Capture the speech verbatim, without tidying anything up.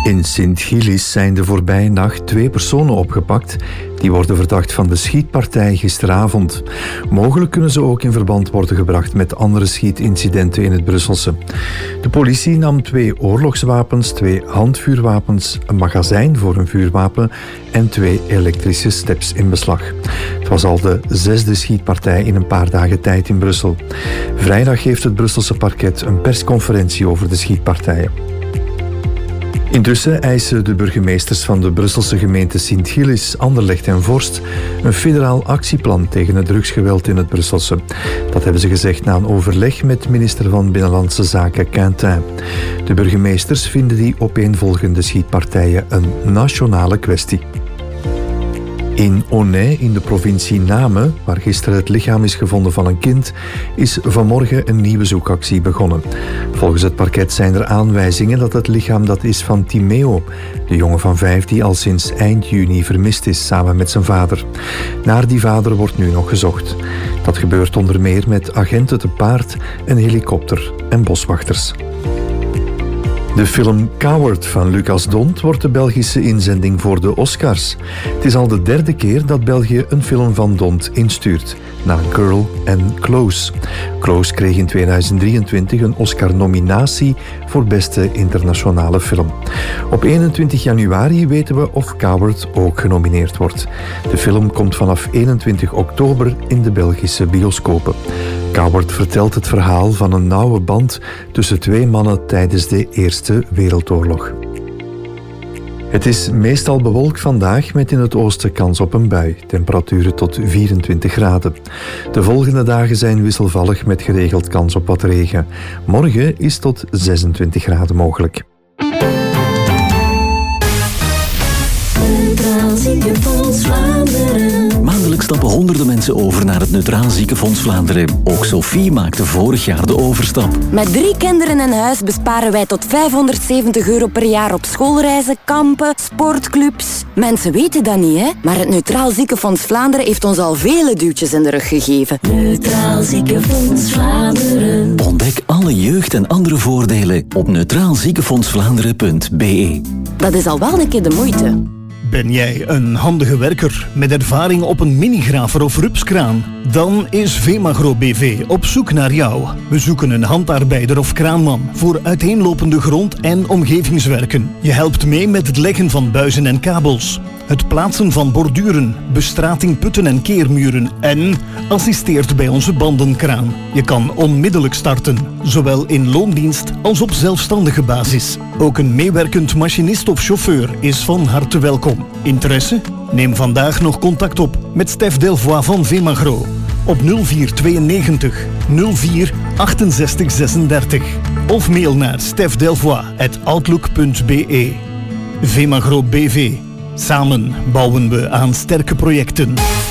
In Sint-Gillis zijn de voorbije nacht twee personen opgepakt. Die worden verdacht van de schietpartij gisteravond. Mogelijk kunnen ze ook in verband worden gebracht met andere schietincidenten in het Brusselse. De politie nam twee oorlogswapens, twee handvuurwapens, een magazijn voor een vuurwapen en twee elektrische steps in beslag. Het was al de zesde schietpartij in een paar dagen tijd in Brussel. Vrijdag heeft het Brusselse parket een persconferentie over de schietpartijen. Intussen eisen de burgemeesters van de Brusselse gemeenten Sint-Gillis, Anderlecht en Vorst een federaal actieplan tegen het drugsgeweld in het Brusselse. Dat hebben ze gezegd na een overleg met minister van Binnenlandse Zaken Quintin. De burgemeesters vinden die opeenvolgende schietpartijen een nationale kwestie. In Aunay, in de provincie Namen, waar gisteren het lichaam is gevonden van een kind, is vanmorgen een nieuwe zoekactie begonnen. Volgens het parket zijn er aanwijzingen dat het lichaam dat is van Timeo, de jongen van vijf die al sinds eind juni vermist is samen met zijn vader. Naar die vader wordt nu nog gezocht. Dat gebeurt onder meer met agenten te paard, een helikopter en boswachters. De film Coward van Lucas Dont wordt de Belgische inzending voor de Oscars. Het is al de derde keer dat België een film van Dont instuurt, na Girl en Close. Close kreeg in tweeduizend drieëntwintig een Oscar-nominatie voor beste internationale film. Op eenentwintig januari weten we of Coward ook genomineerd wordt. De film komt vanaf eenentwintig oktober in de Belgische bioscopen. Coward vertelt het verhaal van een nauwe band tussen twee mannen tijdens de Eerste Wereldoorlog. Het is meestal bewolkt vandaag met in het oosten kans op een bui. Temperaturen tot vierentwintig graden. De volgende dagen zijn wisselvallig met geregeld kans op wat regen. Morgen is tot zesentwintig graden mogelijk. Neutraal Ziekenfonds Vlaanderen. Maandelijks stappen honderden mensen over naar het Neutraal Ziekenfonds Vlaanderen. Ook Sophie maakte vorig jaar de overstap. Met drie kinderen in huis besparen wij tot vijfhonderdzeventig euro per jaar op schoolreizen, kampen, sportclubs. Mensen weten dat niet, hè? Maar het Neutraal Ziekenfonds Vlaanderen heeft ons al vele duwtjes in de rug gegeven. Neutraal Ziekenfonds Vlaanderen. Ontdek alle jeugd- en andere voordelen op neutraal ziekenfonds vlaanderen punt b e. Dat is al wel een keer de moeite. Ben jij een handige werker met ervaring op een minigraver of rupskraan? Dan is Vemagro B V op zoek naar jou. We zoeken een handarbeider of kraanman voor uiteenlopende grond- en omgevingswerken. Je helpt mee met het leggen van buizen en kabels, het plaatsen van borduren, bestrating putten en keermuren en assisteert bij onze bandenkraan. Je kan onmiddellijk starten, zowel in loondienst als op zelfstandige basis. Ook een meewerkend machinist of chauffeur is van harte welkom. Interesse? Neem vandaag nog contact op met Stef Delvoye van Vemagro op nul vier tweeënnegentig nul vier achtenzestig zesendertig of mail naar stefdelvoye at outlook punt b e. Vemagro B V. Samen bouwen we aan sterke projecten.